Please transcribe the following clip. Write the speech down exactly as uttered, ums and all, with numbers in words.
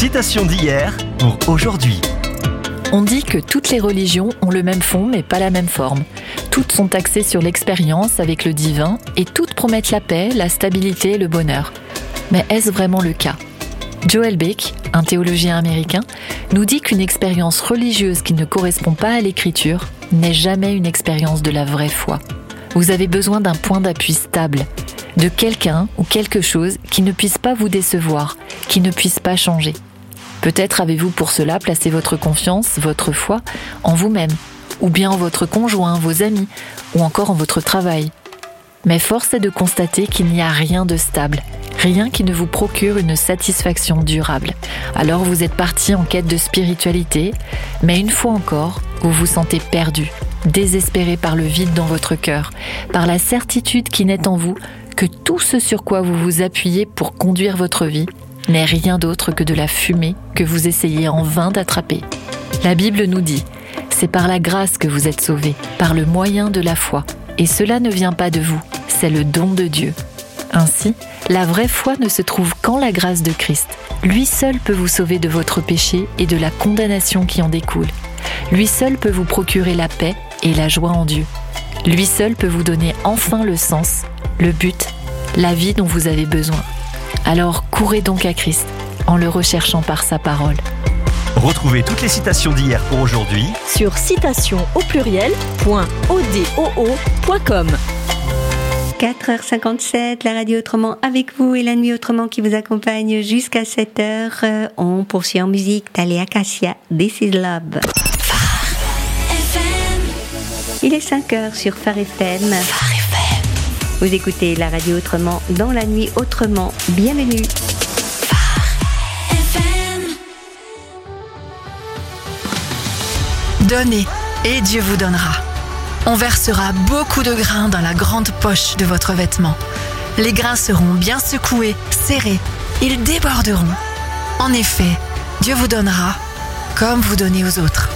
Citation d'hier pour aujourd'hui. On dit que toutes les religions ont le même fond mais pas la même forme. Toutes sont axées sur l'expérience avec le divin et toutes promettent la paix, la stabilité et le bonheur. Mais est-ce vraiment le cas ? Joel Beck, un théologien américain, nous dit qu'une expérience religieuse qui ne correspond pas à l'écriture n'est jamais une expérience de la vraie foi. Vous avez besoin d'un point d'appui stable, de quelqu'un ou quelque chose qui ne puisse pas vous décevoir, qui ne puisse pas changer. Peut-être avez-vous pour cela placé votre confiance, votre foi, en vous-même, ou bien en votre conjoint, vos amis, ou encore en votre travail. Mais force est de constater qu'il n'y a rien de stable, rien qui ne vous procure une satisfaction durable. Alors vous êtes parti en quête de spiritualité, mais une fois encore, vous vous sentez perdu, désespéré par le vide dans votre cœur, par la certitude qui naît en vous que tout ce sur quoi vous vous appuyez pour conduire votre vie n'est rien d'autre que de la fumée que vous essayez en vain d'attraper. La Bible nous dit « C'est par la grâce que vous êtes sauvés, par le moyen de la foi. Et cela ne vient pas de vous, c'est le don de Dieu. » Ainsi, la vraie foi ne se trouve qu'en la grâce de Christ. Lui seul peut vous sauver de votre péché et de la condamnation qui en découle. Lui seul peut vous procurer la paix et la joie en Dieu. Lui seul peut vous donner enfin le sens, le but, la vie dont vous avez besoin. Alors courez donc à Christ, en le recherchant par sa parole. Retrouvez toutes les citations d'hier pour aujourd'hui sur citation au pluriel point odoo point com. quatre heures cinquante-sept, la radio Autrement avec vous et la nuit Autrement qui vous accompagne jusqu'à sept heures. Euh, on poursuit en musique Thalia Cassia, This is Love. Il est cinq heures sur Phare F M. Phare F M. Vous écoutez la radio Autrement dans la nuit Autrement. Bienvenue. Donnez, et Dieu vous donnera. On versera beaucoup de grains dans la grande poche de votre vêtement. Les grains seront bien secoués, serrés, ils déborderont. En effet, Dieu vous donnera comme vous donnez aux autres.